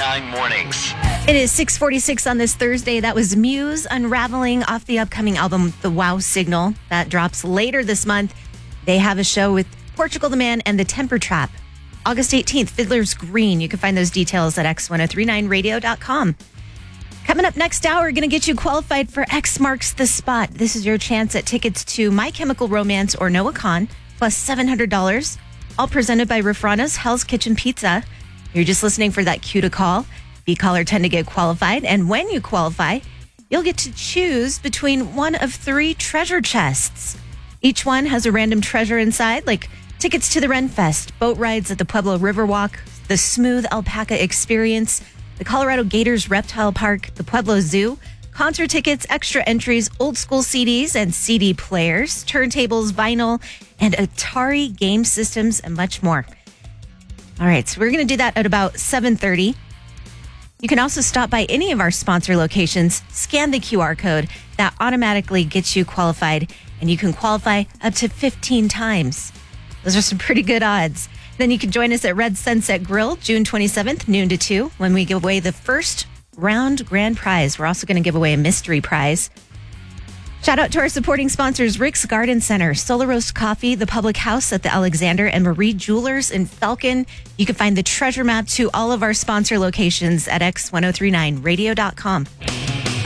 1039 Mornings. It is 6:46 on this Thursday. That was Muse Unraveling off the upcoming album, The Wow Signal. That drops later this month. They have a show with Portugal the Man and the Temper Trap. August 18th, Fiddler's Green. You can find those details at x1039radio.com. Coming up next hour, we're going to get you qualified for X Marks the Spot. This is your chance at tickets to My Chemical Romance or Noah Kahan, plus $700. All presented by Rafrano's Hell's Kitchen Pizza. You're just listening for that cue to call. Be caller 10 to get qualified. And when you qualify, you'll get to choose between one of 3 treasure chests. Each one has a random treasure inside, like tickets to the Ren Fest, boat rides at the Pueblo Riverwalk, the Smooth Alpaca Experience, the Colorado Gators Reptile Park, the Pueblo Zoo, concert tickets, extra entries, old school CDs and CD players, turntables, vinyl, and Atari game systems, and much more. All right, so we're going to do that at about 7:30. You can also stop by any of our sponsor locations, scan the QR code. That automatically gets you qualified, and you can qualify up to 15 times. Those are some pretty good odds. Then you can join us at Red Sunset Grill, June 27th, noon to 2, when we give away the first round grand prize. We're also going to give away a mystery prize. Shout out to our supporting sponsors, Rick's Garden Center, Solar Roast Coffee, the Public House at the Alexander, and Marie Jewelers in Falcon. You can find the treasure map to all of our sponsor locations at x1039radio.com.